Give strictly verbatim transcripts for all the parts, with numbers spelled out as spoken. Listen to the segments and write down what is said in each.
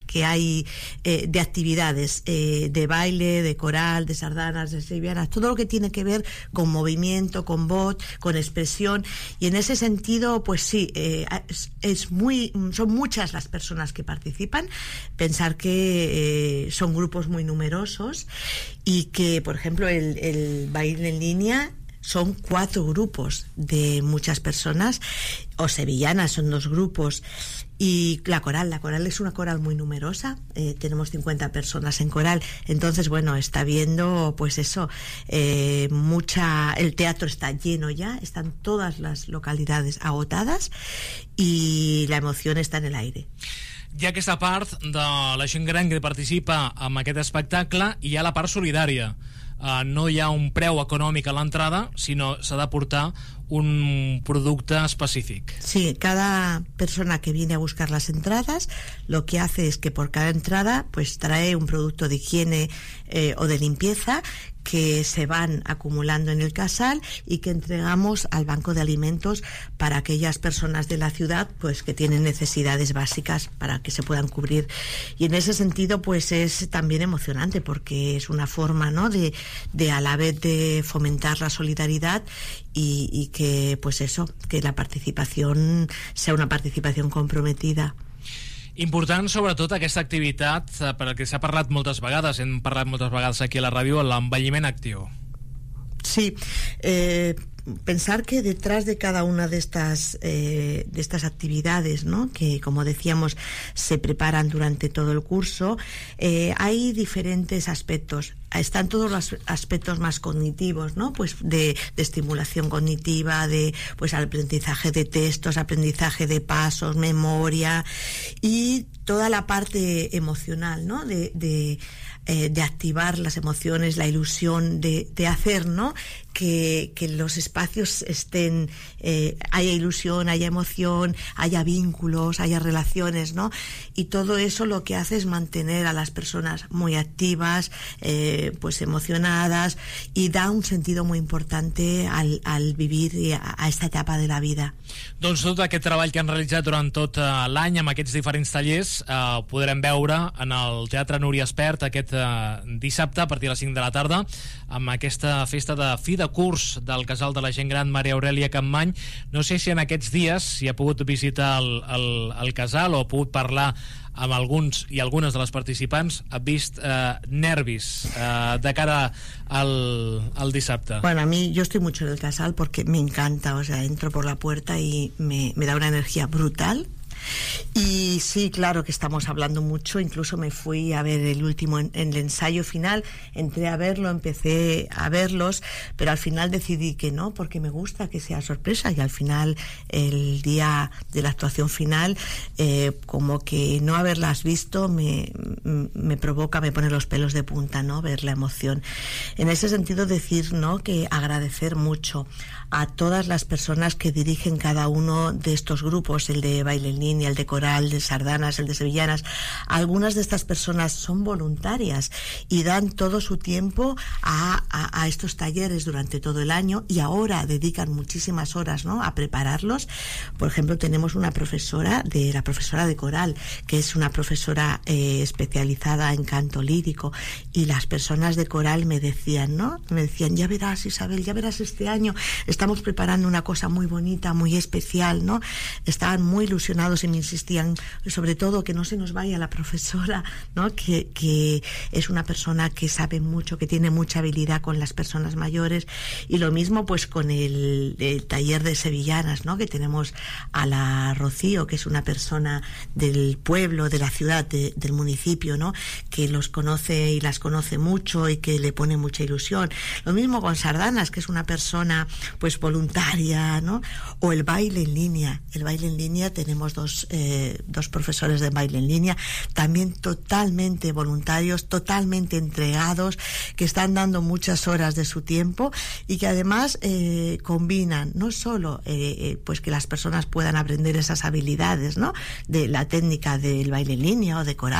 que hay eh, de actividades eh, de baile, de coral, de sardanas, de sevillanas, todo lo que tiene que ver con movimiento, con voz, con expresión, y en ese sentido pues sí, eh, es, es muy, son muchas las personas que participan. Pensar que eh, son grupos muy numerosos y que, por ejemplo, el, el baile en línea son cuatro grupos de muchas personas, o sevillanas son dos grupos, y la coral, la coral es una coral muy numerosa, eh, tenemos cincuenta personas en coral, entonces bueno, está viendo pues eso, eh, mucha, el teatro está lleno ya, están todas las localidades agotadas y la emoción está en el aire. Hi ha aquesta part de la gent gran que participa en aquest espectacle i hi ha la part solidària. Uh, no hi ha un preu econòmic a l'entrada, sinó s'ha de portar un producte específic. Sí, cada persona que viene a buscar las entradas lo que hace es que por cada entrada pues trae un producto de higiene eh, o de limpieza que se van acumulando en el casal y que entregamos al banco de alimentos para aquellas personas de la ciudad pues que tienen necesidades básicas para que se puedan cubrir. Y en ese sentido pues es también emocionante porque es una forma, ¿no?, de, de a la vez de fomentar la solidaridad y, y que pues eso, que la participación sea una participación comprometida. Important, sobretot, aquesta activitat, per la que s'ha parlat moltes vegades, hem parlat moltes vegades aquí a la ràdio, l'envelliment actiu. Sí, eh, pensar que detrás de cada una de estas eh, de estas actividades, ¿no?, que como decíamos se preparan durante todo el curso, eh, hay diferentes aspectos. Están todos los aspectos más cognitivos, ¿no?, pues de, de estimulación cognitiva, de pues aprendizaje de textos, aprendizaje de pasos, memoria, y toda la parte emocional, ¿no?, de, de eh, de activar las emociones, la ilusión de, de hacer, ¿no?, que, que los espacios estén, eh, haya ilusión, haya emoción, haya vínculos, haya relaciones, ¿no? Y todo eso lo que hace es mantener a las personas muy activas, eh, pues emocionadas, y da un sentido muy importante al, al vivir a, a esta etapa de la vida. Doncs tot aquest treball que han realitzat durant tot l'any amb aquests diferents tallers eh, podrem veure en el Teatre Núria Espert aquest eh, dissabte a partir de les cinc de la tarda amb aquesta festa de fi de curs del Casal de la Gent Gran Maria Aurèlia Campmany. No sé si en aquests dies si ha pogut visitar el, el, el casal o ha pogut parlar amb alguns i algunes de les participants, ha vist eh, nervis eh, de cara al, al dissabte. Bueno, a mí, yo estoy mucho en el casal porque me encanta, o sea, entro por la puerta y me, me da una energía brutal. Y sí, claro que estamos hablando mucho, incluso me fui a ver el último en, en el ensayo final, entré a verlo, empecé a verlos, pero al final decidí que no, porque me gusta que sea sorpresa, y al final el día de la actuación final eh, como que no haberlas visto me, me provoca, me pone los pelos de punta, ¿no?, ver la emoción. En ese sentido decir, ¿no?, que agradecer mucho a todas las personas que dirigen cada uno de estos grupos, el de baile en línea, el de coral, el de sardanas, el de sevillanas. Algunas de estas personas son voluntarias y dan todo su tiempo a, a, a estos talleres durante todo el año, y ahora dedican muchísimas horas, ¿no?, a prepararlos. Por ejemplo, tenemos una profesora, de la profesora de coral, que es una profesora eh, especializada en canto lírico, y las personas de coral me decían, ¿no?, me decían, ya verás, Isabel, ya verás, este año estamos preparando una cosa muy bonita, muy especial, ¿no? Estaban muy ilusionados y me insistían sobre todo que no se nos vaya la profesora, ¿no?, que, que es una persona que sabe mucho, que tiene mucha habilidad con las personas mayores. Y lo mismo pues con el, el taller de sevillanas, ¿no?, que tenemos a la Rocío, que es una persona del pueblo, de la ciudad, de, del municipio, ¿no?, que los conoce y las conoce mucho y que le pone mucha ilusión. Lo mismo con sardanas, que es una persona pues voluntaria, ¿no? O el baile en línea. El baile en línea tenemos dos, eh, dos profesores de baile en línea, también totalmente voluntarios, totalmente entregados, que están dando muchas horas de su tiempo, y que además eh, combinan no solo eh, eh, pues que las personas puedan aprender esas habilidades, ¿no?, de la técnica del baile en línea o de coral o de sardanas,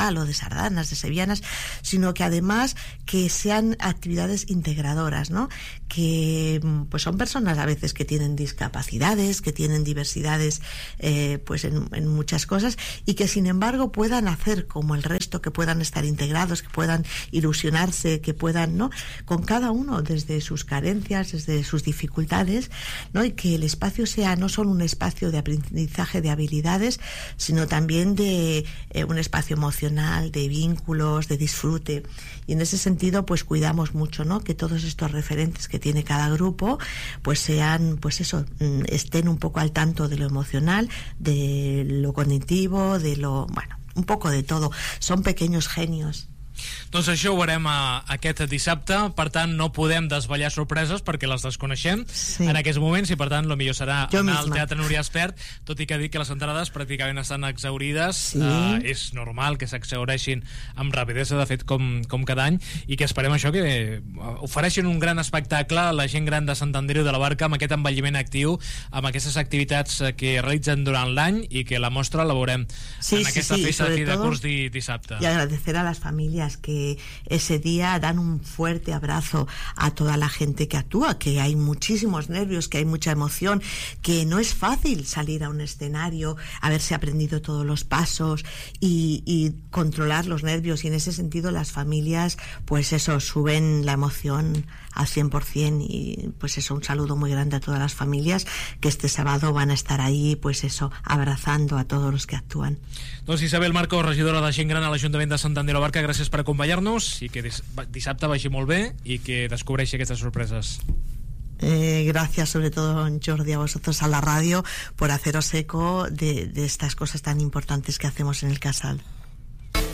sardanas, de sevillanas, sino que además que sean actividades integradoras, ¿no? Que pues son personas a veces que tienen discapacidades, que tienen diversidades eh, pues en, en muchas cosas, y que sin embargo puedan hacer como el resto, que puedan estar integrados, que puedan ilusionarse, que puedan, ¿no? Con cada uno desde sus carencias, desde sus dificultades, ¿no? Y que el espacio sea no solo un espacio de aprendizaje de habilidades, sino también de eh, un espacio emocional, de vínculos, de disfrute. Y en ese sentido pues cuidamos mucho, ¿no? Que todos estos referentes que tiene cada grupo pues sean, pues eso, estén un poco al tanto de lo emocional, de lo cognitivo, de lo, bueno, un poco de todo. Son pequeños genios. Doncs això ho veurem a, aquest dissabte, per tant no podem desvetllar sorpreses perquè les desconeixem sí. en aquests moments, i per tant el millor serà jo anar misma. al Teatre Núria Espert, tot i que dic que les entrades pràcticament estan exaurides, sí. eh, és normal que s'exaureixin amb rapidesa, de fet com, com cada any, i que esperem això, que ofereixin un gran espectacle a la gent gran de Sant Andreu de la Barca, amb aquest envelliment actiu, amb aquestes activitats que realitzen durant l'any, i que la mostra la veurem sí, en aquesta sí, sí. festa de fi de curs di, dissabte. Y agradecer a las familias que ese día dan un fuerte abrazo a toda la gente que actúa, que hay muchísimos nervios, que hay mucha emoción, que no es fácil salir a un escenario, haberse aprendido todos los pasos y, y controlar los nervios, y en ese sentido las familias pues eso, suben la emoción al cien por ciento, y pues eso, un saludo muy grande a todas las familias que este sábado van a estar ahí, pues eso, abrazando a todos los que actúan. Doncs Isabel Marcos, regidora de gent gran a l'Ajuntament de Sant Andreu de la Barca, gràcies per acompanyar-nos, i que dissabte vagi molt bé i que descobreixi aquestes sorpreses. Eh, gracias sobre todo, Jordi, a vosotros, a la radio, por haceros eco de, de estas cosas tan importantes que hacemos en el Casal.